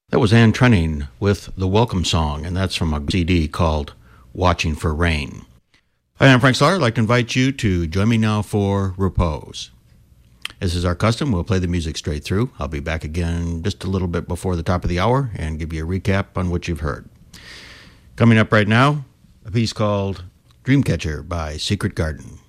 That was Anne Trenning with the Welcome Song, and that's from a CD called Watching for Rain. Hi, I'm Frank Slaughter. I'd like to invite you to join me now for Repose. As is our custom, we'll play the music straight through. I'll be back again just a little bit before the top of the hour and give you a recap on what you've heard. Coming up right now, a piece called Dreamcatcher by Secret Garden.